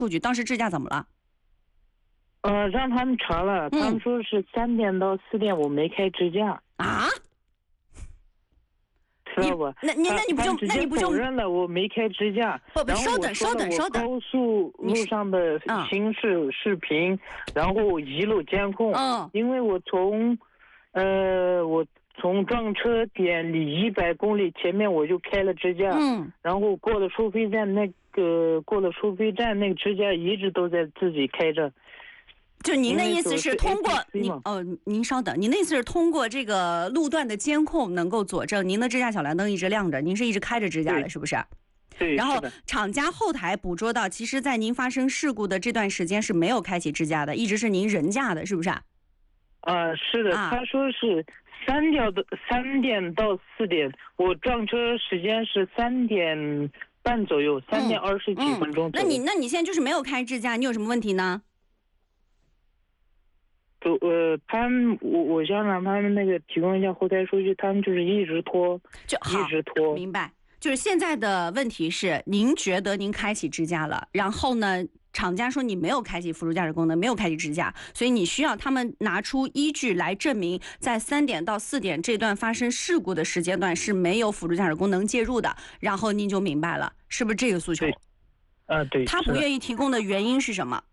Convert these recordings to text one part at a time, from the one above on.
数据，当时支架怎么了？ 让他们查了，他们说是3点到4点我没开支架啊。 知道不？ 那你不就否认了我没开支架？ 不，稍等。 高速路上的行驶视频，然后一路监控。因为我从撞车点离100公里前面我就开了支架。然后过了收费站，那个支架一直都在自己开着。 就您的意思是通过您稍等，您的意思是通过这个路段的监控能够佐证您的支架小蓝灯一直亮着，您是一直开着支架的，是不是？ 对。 然后厂家后台捕捉到，其实在您发生事故的这段时间是没有开启支架的，一直是您人驾的，是不是？ 是的，他说是3点到4点，我撞车时间是3点半左右，3点20几分钟左右。 那你现在就是没有开支架，你有什么问题呢？ 我想让他们那个提供一下后台数据，他们就是一直拖。 明白。就是现在的问题是，您觉得您开启支架了，然后呢，厂家说你没有开启辅助驾驶功能，没有开启支架，所以你需要他们拿出依据来证明，在3点到4点这段发生事故的时间段是没有辅助驾驶功能介入的，然后您就明白了，是不是这个诉求？ 对。 他不愿意提供的原因是什么？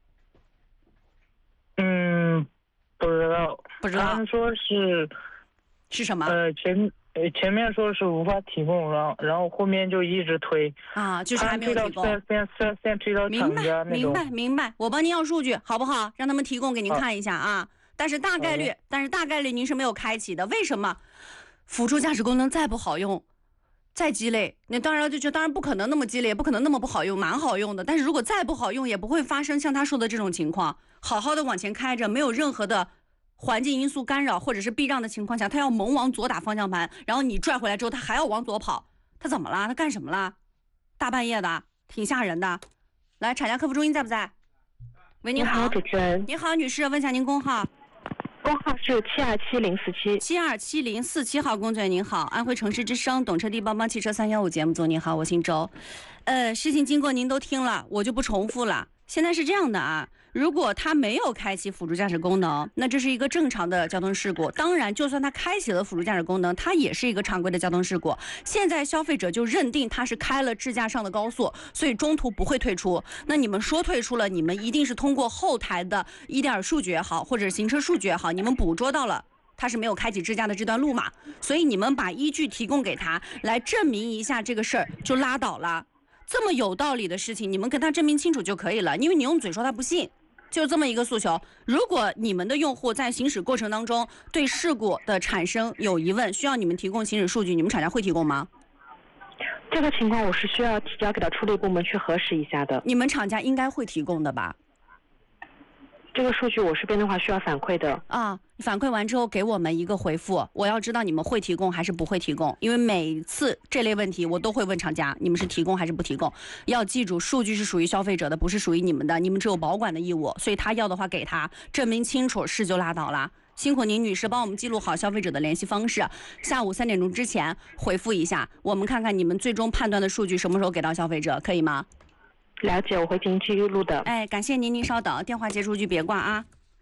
不知道。他们说是什么？ 前面说是无法提供，然后后面就一直推就是还没有提供。 先推到厂家那种。 明白。我帮您要数据好不好？让他们提供给您看一下啊。但是大概率您是没有开启的，为什么？辅助驾驶功能再不好用，再鸡肋，那当然不可能那么鸡肋，不可能那么不好用，蛮好用的。但是如果再不好用，也不会发生像他说的这种情况。好好的往前开着，没有任何的环境因素干扰或者是避让的情况下，他要猛往左打方向盘，然后你拽回来之后他还要往左跑，他怎么了？他干什么了？大半夜的挺吓人的。来，厂家客服中心在不在？喂，你好， 主持人。 你好，女士，问一下您工号。 工号是727047。 727047号，工作人员您好，安徽城市之声懂车帝帮帮汽车315节目组您好，我姓周。事情经过您都听了，我就不重复了。现在是这样的啊，如果他没有开启辅助驾驶功能，那这是一个正常的交通事故。当然，就算他开启了辅助驾驶功能，它也是一个常规的交通事故。现在消费者就认定他是开了支架上的高速，所以中途不会退出。那你们说退出了，你们一定是通过后台的EDR数据也好，或者行车数据也好，你们捕捉到了他是没有开启支架的这段路嘛，所以你们把依据提供给他，来证明一下这个事儿就拉倒了。这么有道理的事情，你们跟他证明清楚就可以了，因为你用嘴说他不信，就这么一个诉求。如果你们的用户在行驶过程当中对事故的产生有疑问，需要你们提供行驶数据，你们厂家会提供吗？ 这个情况我是需要提交给到处理部门去核实一下的。 你们厂家应该会提供的吧？ 这个数据我这边的话需要反馈的反馈完之后给我们一个回复，我要知道你们会提供还是不会提供，因为每次这类问题我都会问厂家，你们是提供还是不提供。要记住，数据是属于消费者的，不是属于你们的，你们只有保管的义务，所以他要的话给他证明清楚是就拉倒了。辛苦您女士帮我们记录好消费者的联系方式，下午3点钟之前回复一下，我们看看你们最终判断的数据什么时候给到消费者，可以吗？ 了解，我会进行记录的。 感谢您，您稍等，电话结束就别挂啊。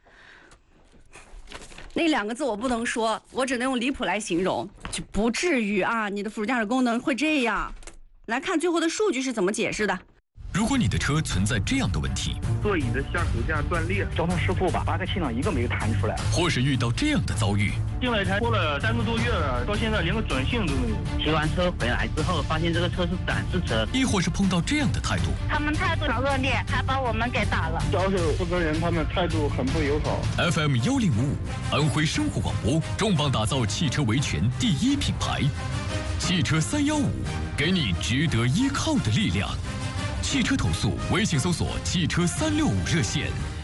那2个字我不能说，我只能用离谱来形容，就不至于啊！你的辅助驾驶功能会这样。来看最后的数据是怎么解释的。 如果你的车存在这样的问题， 座椅的下手架断裂， 交通事故吧，8个气囊一个没有弹出来， 或是遇到这样的遭遇， 进来才拖了3个多月了，到现在连个准信都没有。 骑完车回来之后，发现这个车是展示车， 亦或是碰到这样的态度， 他们态度很恶劣，还把我们给打了。 销售负责人他们态度很不友好。 FM 1055，安徽生活广播重磅打造汽车维权第1品牌，汽车315，给你值得依靠的力量。汽车投诉微信搜索汽车365热线。